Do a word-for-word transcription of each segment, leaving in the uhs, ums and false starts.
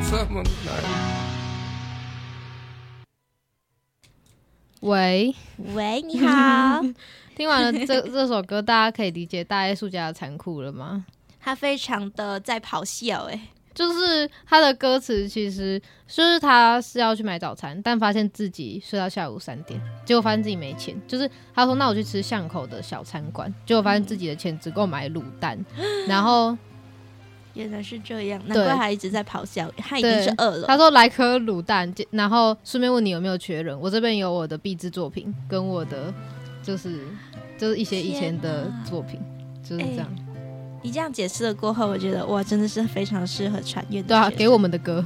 这么难。 喂喂，你好。 听完了这这首歌，大家可以理解大艺术家的残酷了吗？ 他非常的在咆哮，哎， 就是他的歌词其实就是他是要去买早餐，但发现自己睡到下午三点，结果发现自己没钱。就是他说那我去吃巷口的小餐馆，结果发现自己的钱只够买卤蛋，然后原来是这样，难怪他一直在咆哮，他已经是饿了。 他说来颗卤蛋，然后顺便问你有没有缺人，我这边有我的壁纸作品跟我的就是就是一些以前的作品，就是这样。 欸你这样解释了过后，我觉得哇，真的是非常适合传乐的。 对啊，给我们的歌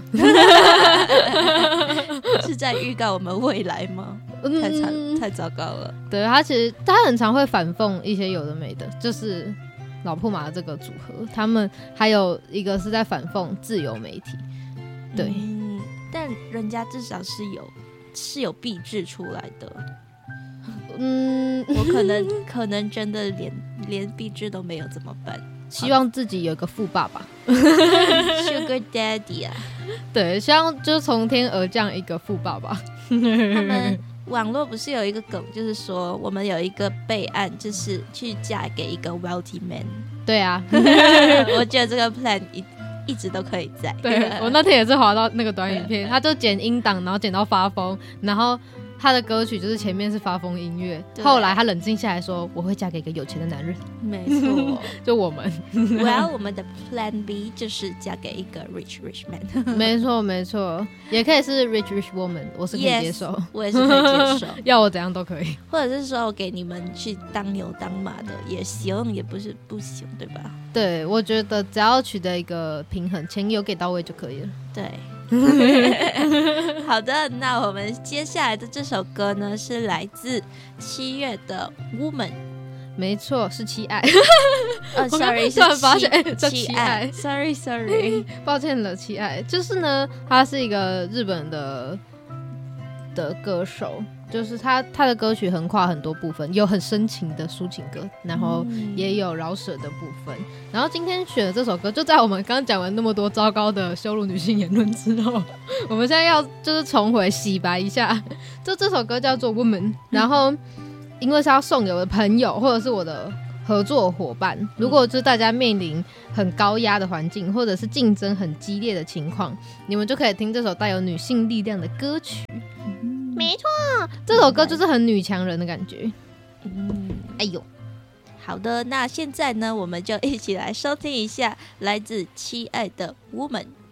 是在预告我们未来吗？ 嗯、 太惨，太糟糕了。 对，他其实他很常会反讽一些有的没的，就是老破马的这个组合，他们还有一个是在反讽自由媒体。对、 嗯，但人家至少是有是有币制出来的。 嗯， 我可能可能真的连连币制都没有怎么办？ 希望自己有个富爸爸 Sugar Daddy 啊， 对，希望就是从天而降一个富爸爸。 他们网络不是有一个梗，就是说我们有一个备案，就是去嫁给一个 wealthy man。 对啊， 我觉得这个 plan 一一直都可以在。 对，我那天也是滑到那个短影片，他就剪音档，然后剪到发疯，然后他的歌曲就是前面是发疯音乐，后来他冷静下来说我会嫁给一个有钱的男人。 没错， 就我们 well 我们的 plan B 就是嫁给一个 rich rich man。 没错没错，也可以是 rich rich woman， 我是可以接受。 yes, 我也是可以接受。 要我怎样都可以， 或者是说我给你们去当牛当马的也行，也不是不行，对吧？ 对，我觉得只要取得一个平衡，钱有给到位就可以了。 对。好的，那我们接下来的这首歌呢，是来自七月的 Woman。 没错，是七爱。 哦 sorry 是突然发现哎叫七七爱 sorry sorry 抱歉了，七爱。就是呢，他是一个日本的的歌手，就是他他的歌曲横跨很多部分，有很深情的抒情歌，然后也有饶舌的部分。然后今天选的这首歌，就在我们刚刚讲完那么多糟糕的羞辱女性言论之后，我们现在要就是重回洗白一下。就这首歌叫做 Woman， 然后因为是要送给我的朋友或者是我的合作伙伴，如果就是大家面临很高压的环境，或者是竞争很激烈的情况，你们就可以听这首带有女性力量的歌曲。没错，这首歌就是很女强人的感觉。 嗯， 哎呦， 好的，那现在呢，我们就一起来收听一下来自七爱的 Woman。